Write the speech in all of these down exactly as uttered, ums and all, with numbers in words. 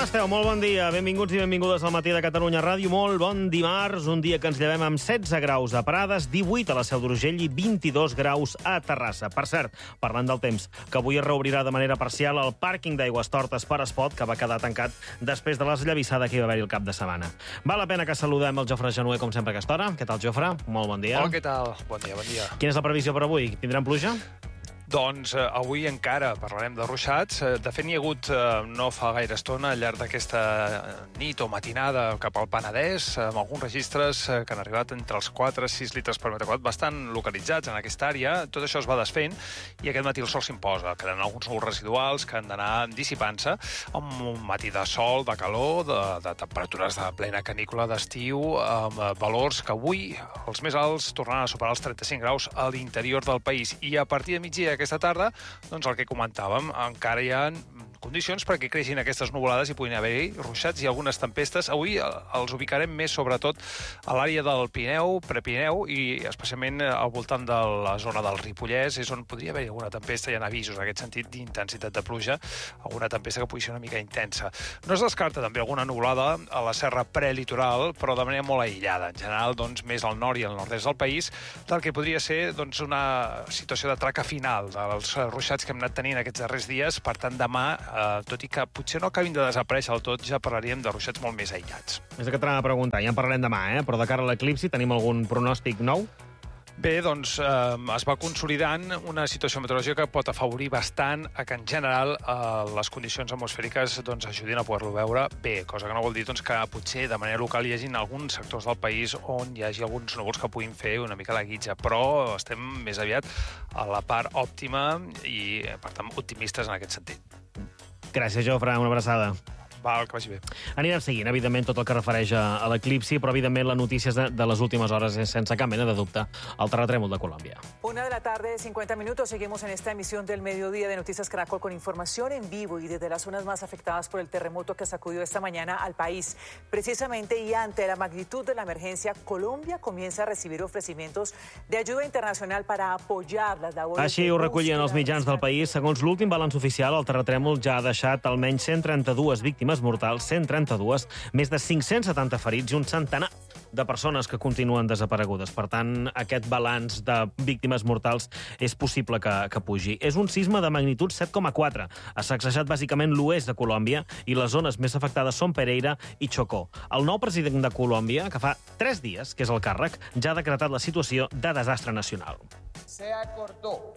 esteu? Molt bon dia. Benvinguts i benvingudes al Matí de Catalunya Ràdio. Molt bon dimarts, un dia que ens llevem amb setze graus a Prades, divuit a la Seu d'Urgell i vint-i-dos graus a Terrassa. Per cert, parlant del temps, que avui es reobrirà de manera parcial el pàrquing d'Aigüestortes per Espot, que va quedar tancat després de l'esllavissada que hi va haver-hi el cap de setmana. Val la pena que saludem el Jofre Genuer, com sempre, a aquesta hora. Què tal, Jofre? Molt bon dia. Hola, què tal? Bon dia, bon dia. Quina és la previsió per avui? Tindrem pluja? Doncs eh, avui encara parlarem de ruixats. Eh, de fet, n'hi ha hagut eh, no fa gaire estona al llarg d'aquesta nit o matinada cap al Penedès, eh, amb alguns registres eh, que han arribat entre els quatre i sis litres per metre quadrat, bastant localitzats en aquesta àrea. Tot això es va desfent i aquest matí el sol s'imposa. Queden alguns núvols residuals que han d'anar dissipant-se amb un matí de sol, de calor, de, de temperatures de plena canícula d'estiu, amb eh, valors que avui, els més alts, tornaran a superar els trenta-cinc graus a l'interior del país. I a partir de migdia aquesta tarda, doncs el que comentàvem, encara hi ha condicions perquè creixin aquestes nuvolades i puguin haver-hi ruixats i algunes tempestes. Avui els ubicarem més, sobretot, a l'àrea del Pirineu, Prepirineu, i especialment al voltant de la zona del Ripollès, és on podria haver-hi alguna tempesta. Hi ha avisos en aquest sentit d'intensitat de pluja, alguna tempesta que pugui ser una mica intensa. No es descarta també alguna nuvolada a la serra prelitoral, però de manera molt aïllada. En general, doncs, més al nord i al nord-est del país, del que podria ser doncs, una situació de traca final dels ruixats que hem anat tenint aquests darrers dies. Per tant, demà, eh, tot i que potser no acabin de desaparèixer del tot, ja parlaríem de ruixats molt més aïllats. És el que t'anava a preguntar. Ja en parlarem demà, eh? Però de cara a l'eclipsi tenim algun pronòstic nou? Bé, doncs eh, es va consolidant una situació meteorològica que pot afavorir bastant a que en general eh, les condicions atmosfèriques doncs, ajudin a poder-lo veure bé, cosa que no vol dir doncs, que potser de manera local hi hagi alguns sectors del país on hi hagi alguns núvols que puguin fer una mica la guitza, però estem més aviat a la part òptima i, per tant, optimistes en aquest sentit. Gràcies, Jofre. Una abraçada. Val, que vagi bé. Anirem seguint, evidentment, tot el que refereix a, a l'eclipsi, però, evidentment, la notícia de, de les últimes hores és, sense cap mena de dubte, el terratrèmol de Colòmbia. Una de la tarde, cincuenta minutos. Seguimos en esta emisión del mediodía de Noticias Caracol con información en vivo y desde las zonas más afectadas por el terremoto que sacudió esta mañana al país. Precisamente y ante la magnitud de la emergencia, Colombia comienza a recibir ofrecimientos de ayuda internacional para apoyar las labores. Així ho recollien els mitjans del país. Segons l'últim balanç oficial, el terratrèmol ja ha deixat almenys cent trenta-dues víctimes mortals, cent trenta-dues, més de cinc-cents setanta ferits i un centenar de persones que continuen desaparegudes. Per tant, aquest balanç de víctimes mortals és possible que, que pugi. És un sisme de magnitud set coma quatre. Ha sacsejat bàsicament l'oest de Colòmbia i les zones més afectades són Pereira i Chocó. El nou president de Colòmbia, que fa tres dies que és al càrrec, ja ha decretat la situació de desastre nacional. Se acordó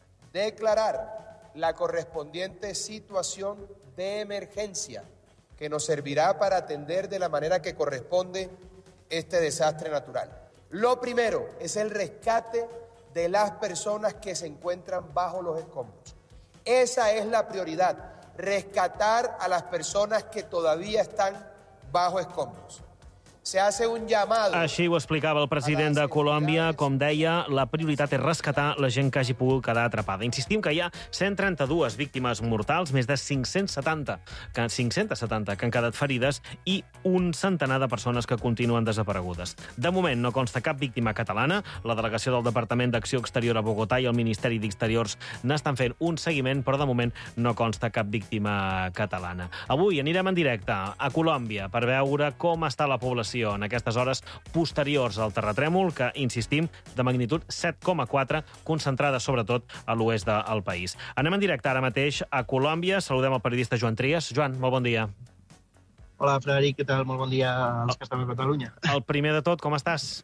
declarar la correspondiente situación de emergencia que nos servirá para atender de la manera que corresponde este desastre natural. Lo primero es el rescate de las personas que se encuentran bajo los escombros. Esa es la prioridad, rescatar a las personas que todavía están bajo escombros. Se hace un llamado... Així ho explicava el president de Colòmbia. Com deia, la prioritat és rescatar la gent que hagi pogut quedar atrapada. Insistim que hi ha cent trenta-dues víctimes mortals, més de cinc-cents setanta, que, cinc-cents setanta que han quedat ferides i un centenar de persones que continuen desaparegudes. De moment no consta cap víctima catalana. La delegació del Departament d'Acció Exterior a Bogotà i el Ministeri d'Exteriors n'estan fent un seguiment, però de moment no consta cap víctima catalana. Avui anirem en directe a Colòmbia per veure com està la població en aquestes hores posteriors al terratrèmol, que, insistim, de magnitud set coma quatre, concentrada sobretot a l'oest del país. Anem en directe ara mateix a Colòmbia. Saludem el periodista Joan Trias. Joan, molt bon dia. Hola, Frederic, què tal? Molt bon dia als que estan a Catalunya. El primer de tot, com estàs?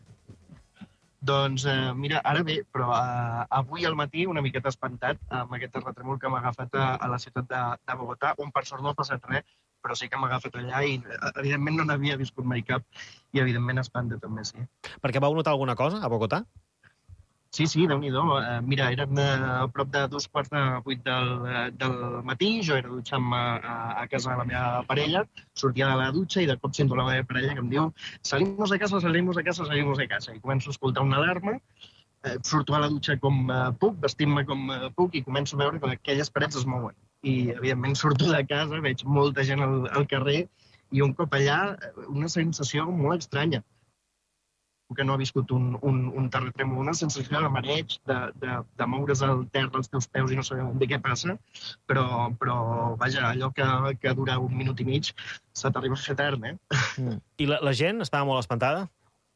Doncs, eh, mira, ara bé, però eh, avui al matí una miqueta espantat amb aquest terratrèmol que m'ha agafat a, a la ciutat de, de Bogotà, on per sort no ha passat res, però sí que m'ha agafat allà i, evidentment, no n'havia viscut mai cap i, evidentment, espanta també, sí. Perquè vau notar alguna cosa a Bogotà? Sí, sí, Déu-n'hi-do. Uh, mira, eren uh, a prop de dos quarts de vuit del, uh, del matí, jo era dutxant-me a, a casa de la meva parella, sortia de la dutxa i de cop sento la meva parella que em diu salimos de casa, salimos de casa, salimos de casa. I començo a escoltar una alarma, uh, surto a la dutxa com uh, puc, vestint-me com uh, puc i començo a veure que aquelles parets es mouen. I, evidentment, surto de casa, veig molta gent al, al carrer i un cop allà una sensació molt estranya. que no ha viscut un, un, un terratrèmol, una sensació de mareig, de, de, de moure's al terra als teus peus i no saber de què passa, però, però vaja, allò que, que dura un minut i mig se t'arriba a fer etern, eh? Mm. I la, la gent estava molt espantada?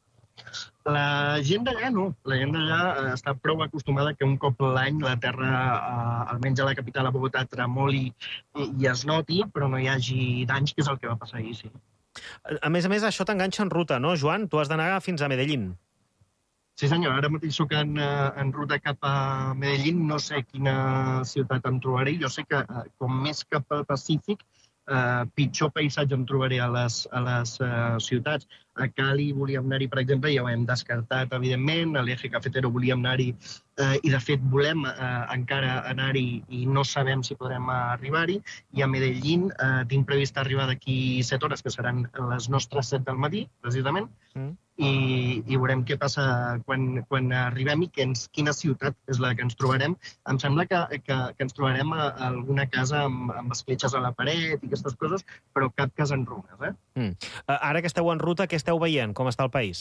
La gent d'allà no. La gent d'allà eh, està prou acostumada que un cop l'any la terra, eh, almenys a la capital, a Bogotà, tremoli i, i es noti, però no hi hagi danys, que és el que va passar ahir, sí. A més a més, això t'enganxa en ruta, no, Joan? Tu has d'anar fins a Medellín. Sí, senyor. Ara mateix soc en, en ruta cap a Medellín. No sé quina ciutat em trobaré. Jo sé que, com més cap al Pacífic, eh, pitjor paisatge em trobaré a les, a les uh, ciutats. A Cali volíem anar-hi, per exemple, ja ho hem descartat, evidentment. A l'Eje Cafetero volíem anar-hi eh, i, de fet, volem eh, encara anar-hi i no sabem si podrem arribar-hi. I a Medellín eh, tinc previst arribar d'aquí set hores, que seran les nostres set del matí, precisament, mm. i, i veurem què passa quan, quan arribem i que ens, quina ciutat és la que ens trobarem. Em sembla que, que, que ens trobarem a, a alguna casa amb, amb escletxes a la paret i aquestes coses, però cap casa en runes, eh? Mm. Ara que esteu en ruta, què esteu veient? Com està el país?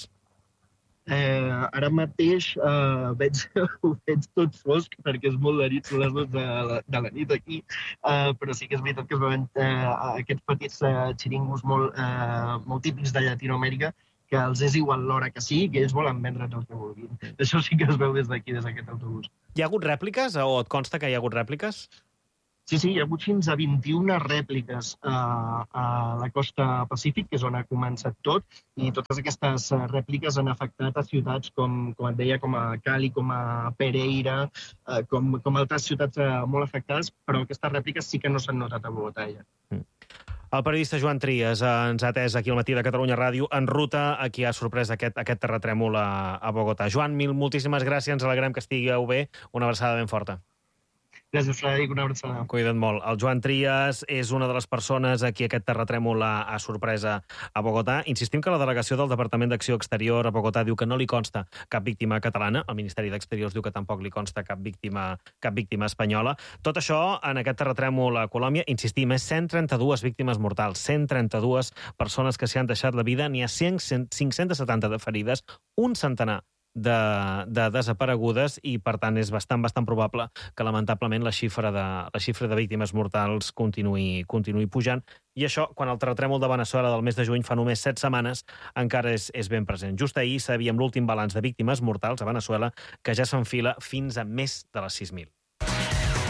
Eh, ara mateix eh, veig, ho veig tot fosc, perquè és molt de nit, són les dues de, la, de la nit aquí, eh, però sí que és veritat que es veuen eh, aquests petits eh, xiringos molt, eh, molt típics de Llatinoamèrica, que els és igual l'hora que sigui, que ells volen vendre't el que vulguin. Això sí que es veu des d'aquí, des d'aquest autobús. Hi ha hagut rèpliques, o et consta que hi ha hagut rèpliques? Sí, sí, hi ha hagut fins a vint-i-una rèpliques a, a la costa Pacífic, que és on ha començat tot, i totes aquestes rèpliques han afectat a ciutats com, com et deia, com a Cali, com a Pereira, eh, com, com altres ciutats eh, molt afectades, però aquestes rèpliques sí que no s'han notat a Bogotà ja. Mm. El periodista Joan Trias ens ha atès aquí al matí de Catalunya Ràdio en ruta a qui ha sorprès aquest, aquest terratrèmol a, a Bogotà. Joan, mil moltíssimes gràcies, ens alegrem que estigueu bé. Una abraçada ben forta. Gràcies, Frederic, una abraçada. Cuida't molt. El Joan Trias és una de les persones a qui aquest terratrèmol ha, ha sorpresa a Bogotà. Insistim que la delegació del Departament d'Acció Exterior a Bogotà diu que no li consta cap víctima catalana. El Ministeri d'Exteriors diu que tampoc li consta cap víctima, cap víctima espanyola. Tot això, en aquest terratrèmol a Colòmbia, insistim, és cent trenta-dues víctimes mortals, cent trenta-dues persones que s'hi han deixat la vida, n'hi ha cinc-cents setanta de ferides, un centenar De, de desaparegudes i, per tant, és bastant, bastant probable que, lamentablement, la xifra de, la xifra de víctimes mortals continuï, continuï pujant. I això, quan el terratrèmol de Veneçuela del mes de juny fa només set setmanes, encara és, és ben present. Just ahir sabíem l'últim balanç de víctimes mortals a Veneçuela, que ja s'enfila fins a més de les sis mil.